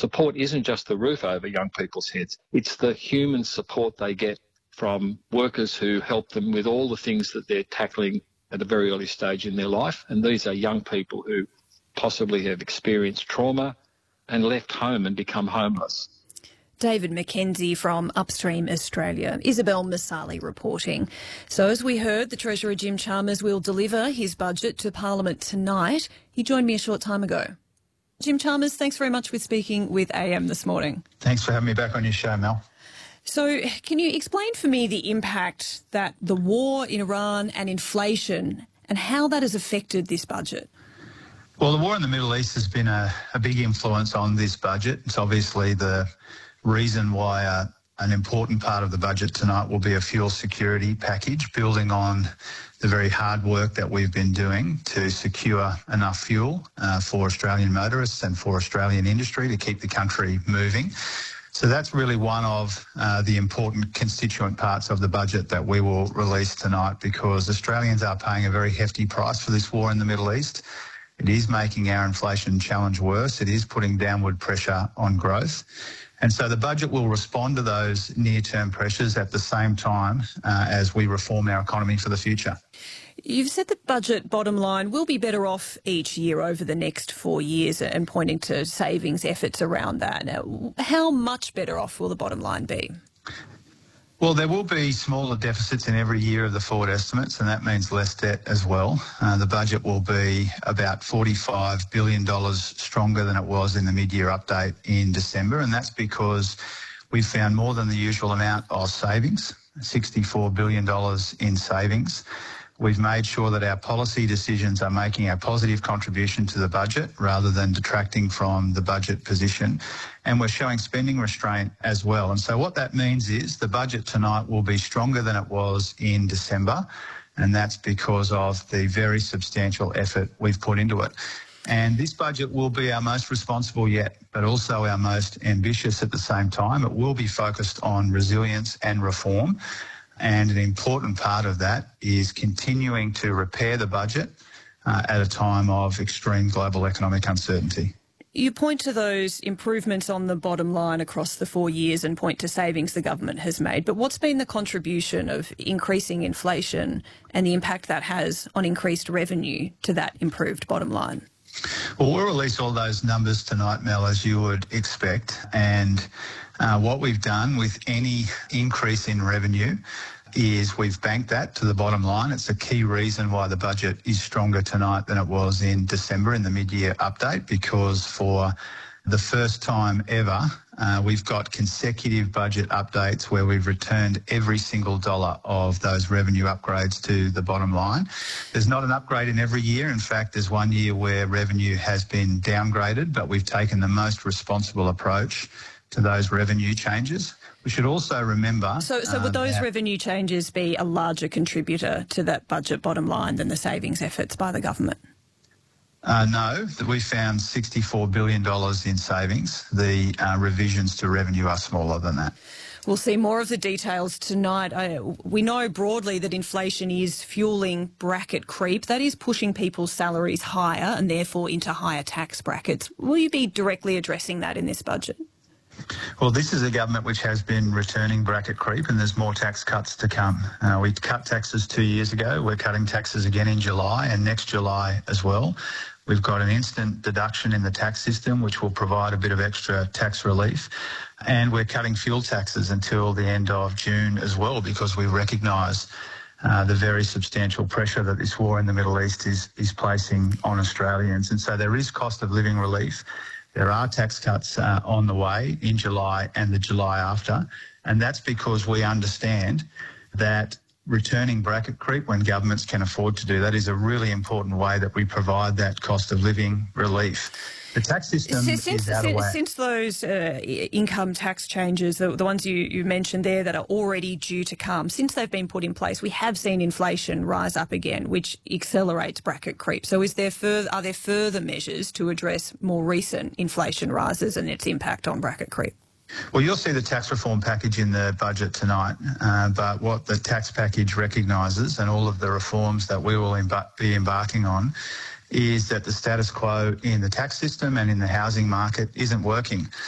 support isn't just the roof over young people's heads, it's the human support they get from workers who help them with all the things that they're tackling at a very early stage in their life. And these are young people who possibly have experienced trauma and left home and become homeless. David McKenzie from Upstream Australia. Isabel Masali reporting. So as we heard, the Treasurer Jim Chalmers will deliver his budget to Parliament tonight. He joined me a short time ago. Jim Chalmers, thanks very much for speaking with AM this morning. Thanks for having me back on your show, Mel. So can you explain for me the impact that the war in Iran and inflation and how that has affected this budget? Well, the war in the Middle East has been a big influence on this budget. It's obviously the reason why an important part of the budget tonight will be a fuel security package, building on the very hard work that we've been doing to secure enough fuel for Australian motorists and for Australian industry to keep the country moving. So that's really one of the important constituent parts of the budget that we will release tonight, because Australians are paying a very hefty price for this war in the Middle East. It is making our inflation challenge worse. It is putting downward pressure on growth. And so the budget will respond to those near-term pressures at the same time as we reform our economy for the future. You've said the budget bottom line will be better off each year over the next 4 years, and pointing to savings efforts around that. Now, how much better off will the bottom line be? Well, there will be smaller deficits in every year of the forward estimates, and that means less debt as well. The budget will be about $45 billion stronger than it was in the mid-year update in December, and that's because we've found more than the usual amount of savings, $64 billion in savings. We've made sure that our policy decisions are making a positive contribution to the budget rather than detracting from the budget position. And we're showing spending restraint as well. And so what that means is the budget tonight will be stronger than it was in December. And that's because of the very substantial effort we've put into it. And this budget will be our most responsible yet, but also our most ambitious at the same time. It will be focused on resilience and reform. And an important part of that is continuing to repair the budget at a time of extreme global economic uncertainty. You point to those improvements on the bottom line across the 4 years and point to savings the government has made. But what's been the contribution of increasing inflation and the impact that has on increased revenue to that improved bottom line? Well, we'll release all those numbers tonight, Mel, as you would expect. And what we've done with any increase in revenue is we've banked that to the bottom line. It's a key reason why the budget is stronger tonight than it was in December in the mid-year update, because for the first time ever, we've got consecutive budget updates where we've returned every single dollar of those revenue upgrades to the bottom line. There's not an upgrade in every year. In fact, there's 1 year where revenue has been downgraded, but we've taken the most responsible approach to those revenue changes. We should also remember... So would those revenue changes be a larger contributor to that budget bottom line than the savings efforts by the government? No, we found $64 billion in savings. The revisions to revenue are smaller than that. We'll see more of the details tonight. We know broadly that inflation is fuelling bracket creep. That is pushing people's salaries higher and therefore into higher tax brackets. Will you be directly addressing that in this budget? Well, this is a government which has been returning bracket creep, and there's more tax cuts to come. We cut taxes 2 years ago. We're cutting taxes again in July and next July as well. We've got an instant deduction in the tax system, which will provide a bit of extra tax relief. And we're cutting fuel taxes until the end of June as well, because we recognise the very substantial pressure that this war in the Middle East is placing on Australians. And so there is cost of living relief. There are tax cuts on the way in July and the July after, and that's because we understand that returning bracket creep when governments can afford to do that is a really important way that we provide that cost of living relief. The tax system is out of whack. Since those income tax changes, the ones you mentioned there that are already due to come, since they've been put in place, we have seen inflation rise up again, which accelerates bracket creep. So are there further measures to address more recent inflation rises and its impact on bracket creep? Well, you'll see the tax reform package in the budget tonight, but what the tax package recognises and all of the reforms that we will be embarking on is that the status quo in the tax system and in the housing market isn't working.